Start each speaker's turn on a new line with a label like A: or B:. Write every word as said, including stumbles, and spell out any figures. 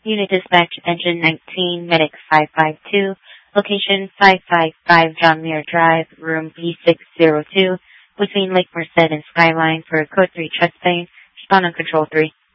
A: Unit Dispatch, Engine nineteen, Medic five five two, location five five five John Muir Drive, room B six zero two, between Lake Merced and Skyline for Code three Chest Pain. Respond on Control three.